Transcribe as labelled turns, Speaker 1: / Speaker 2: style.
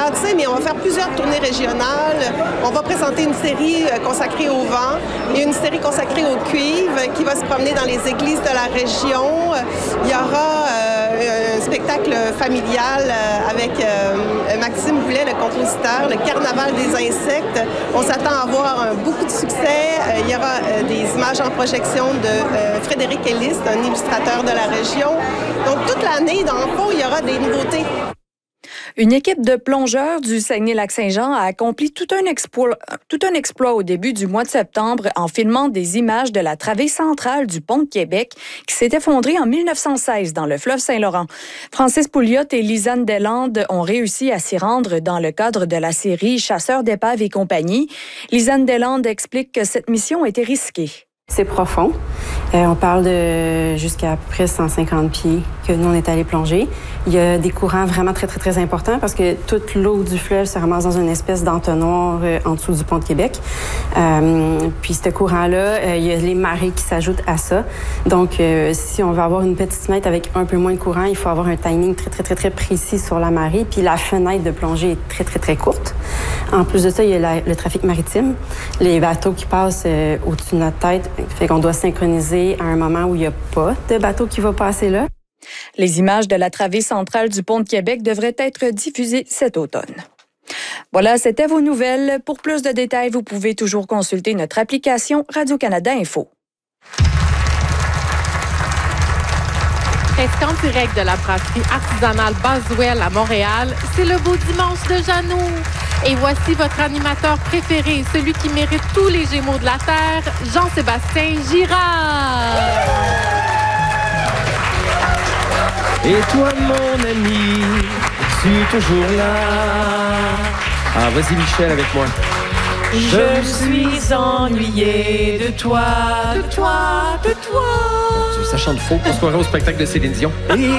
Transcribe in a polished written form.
Speaker 1: ratisser, mais on va faire plusieurs tournées régionales. On va présenter une série consacrée au vent et une série consacrée au cuivre qui va se promener dans les églises de la région. Il y aura un spectacle familial avec Maxime Boulet, le compositeur, le Carnaval des insectes. On s'attend à avoir beaucoup de succès. Il y aura des images en projection de Frédéric Ellis, un illustrateur de la région. Donc, toute l'année, dans le fond, il y aura des nouveautés.
Speaker 2: Une équipe de plongeurs du Saguenay-Lac-Saint-Jean a accompli tout un exploit au début du mois de septembre en filmant des images de la travée centrale du pont de Québec qui s'est effondré en 1916 dans le fleuve Saint-Laurent. Francis Pouliot et Lisanne Deslandes ont réussi à s'y rendre dans le cadre de la série Chasseurs d'épaves et compagnie. Lisanne Deslandes explique que cette mission était risquée.
Speaker 3: C'est profond. On parle de jusqu'à peu près 150 pieds que nous, on est allés plonger. Il y a des courants vraiment très, très, très importants parce que toute l'eau du fleuve se ramasse dans une espèce d'entonnoir en dessous du pont de Québec. Puis ce courant-là, il y a les marées qui s'ajoutent à ça. Donc, si on veut avoir une petite fenêtre avec un peu moins de courant, il faut avoir un timing très, très, très, très précis sur la marée. Puis la fenêtre de plongée est très, très, très courte. En plus de ça, il y a le trafic maritime. Les bateaux qui passent au-dessus de notre tête. Fait qu'on doit synchroniser à un moment où il n'y a pas de bateau qui va passer là.
Speaker 2: Les images de la travée centrale du pont de Québec devraient être diffusées cet automne. Voilà, c'était vos nouvelles. Pour plus de détails, vous pouvez toujours consulter notre application Radio-Canada Info.
Speaker 4: Presque en direct de la brasserie artisanale Boswell à Montréal, c'est le beau dimanche de Jeannot. Et voici votre animateur préféré, celui qui mérite tous les Gémeaux de la Terre, Jean-Sébastien Girard.
Speaker 5: Et toi, mon ami, es-tu toujours là? Ah, vas-y, Michel, avec moi.
Speaker 6: Je suis ennuyé de toi, de toi, de toi.
Speaker 5: Ça chante faux pour se croire au spectacle de Céline Dion.